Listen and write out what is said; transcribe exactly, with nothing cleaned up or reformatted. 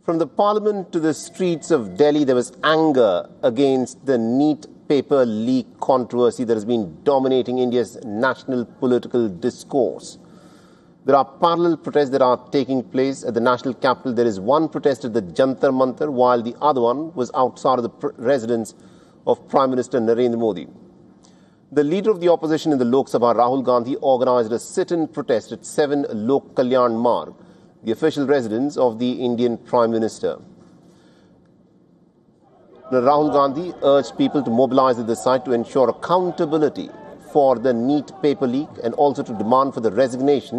From the parliament to the streets of Delhi, there was anger against the NEET paper leak controversy that has been dominating India's national political discourse. There are parallel protests that are taking place at the national capital. There is one protest at the Jantar Mantar, while the other one was outside of the residence of Prime Minister Narendra Modi. The leader of the opposition in the Lok Sabha, Rahul Gandhi, organized a sit-in protest at seven Lok Kalyan Marg, the official residence of the Indian Prime Minister. Rahul Gandhi urged people to mobilize at the site to ensure accountability for the NEET paper leak and also to demand for the resignation